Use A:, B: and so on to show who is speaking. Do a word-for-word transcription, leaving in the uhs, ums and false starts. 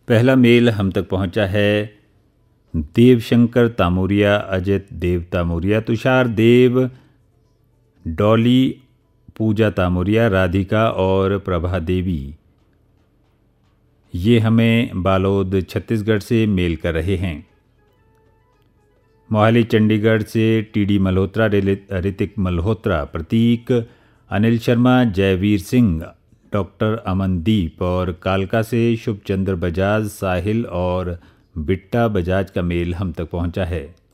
A: पहला मेल हम तक पहुंचा है देवशंकर तामोरिया, अजित देव तामोरिया, तुषार देव, डॉली, पूजा तामोरिया, राधिका और प्रभा देवी। ये हमें बालोद छत्तीसगढ़ से मेल कर रहे हैं। मोहाली चंडीगढ़ से टीडी मल्होत्रा, ऋतिक मल्होत्रा, प्रतीक, अनिल शर्मा, जयवीर सिंह, डॉक्टर अमनदीप और कालका से शुभचंद्र बजाज, साहिल और बिट्टा बजाज का मेल हम तक पहुंचा है।